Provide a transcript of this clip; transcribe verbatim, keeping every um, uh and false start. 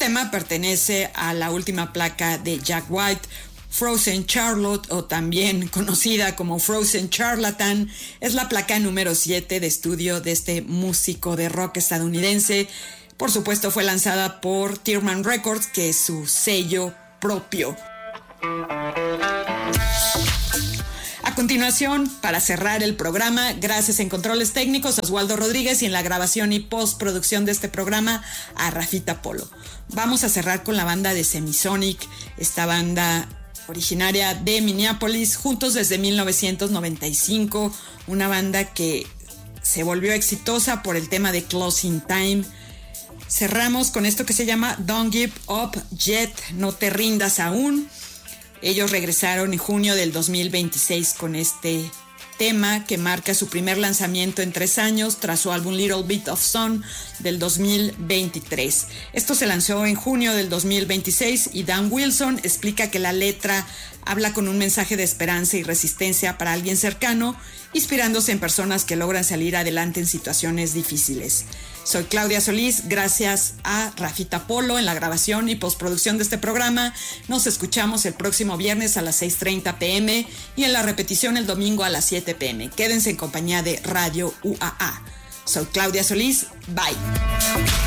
tema pertenece a la última placa de Jack White, Frozen Charlotte, o también conocida como Frozen Charlatan. Es la placa número siete de estudio de este músico de rock estadounidense. Por supuesto, fue lanzada por Tearman Records, que es su sello propio. A continuación, para cerrar el programa, gracias en controles técnicos a Oswaldo Rodríguez y en la grabación y postproducción de este programa a Rafita Polo. Vamos a cerrar con la banda de Semisonic, esta banda originaria de Minneapolis, juntos desde mil novecientos noventa y cinco, una banda que se volvió exitosa por el tema de Closing Time. Cerramos con esto que se llama Don't Give Up Yet, no te rindas aún. Ellos regresaron en junio del dos mil veintiséis con este tema que marca su primer lanzamiento en tres años tras su álbum Little Bit of Sun del dos mil veintitrés. Esto se lanzó en junio del dos mil veintiséis y Dan Wilson explica que la letra habla con un mensaje de esperanza y resistencia para alguien cercano, inspirándose en personas que logran salir adelante en situaciones difíciles. Soy Claudia Solís, gracias a Rafita Polo en la grabación y postproducción de este programa. Nos escuchamos el próximo viernes a las seis treinta pm y en la repetición el domingo a las siete pm. Quédense en compañía de Radio U A A. Soy Claudia Solís, bye.